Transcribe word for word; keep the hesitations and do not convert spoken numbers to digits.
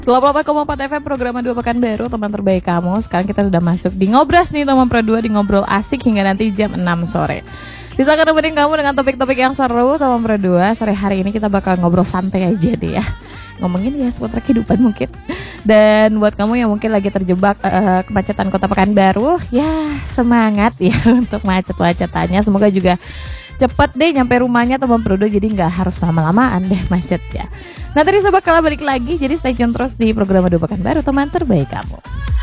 delapan puluh delapan koma empat F M program dua Pekanbaru, teman terbaik kamu. Sekarang kita sudah masuk di Ngobras nih teman Pro dua, di ngobrol asik hingga nanti jam enam sore. Bisa akan nemenin kamu dengan topik-topik yang seru teman Pro dua. Sore hari ini kita bakal ngobrol santai aja deh ya. Ngomongin ya seputar kehidupan mungkin. Dan buat kamu yang mungkin lagi terjebak uh, kemacetan Kota Pekanbaru, ya semangat ya untuk macet-macetannya. Semoga juga cepet deh nyampe rumahnya teman Pro dua, jadi nggak harus lama-lamaan deh macet ya. Nah tadi saya bakal balik lagi, jadi stay tune terus di program dua Pekanbaru, teman terbaik kamu.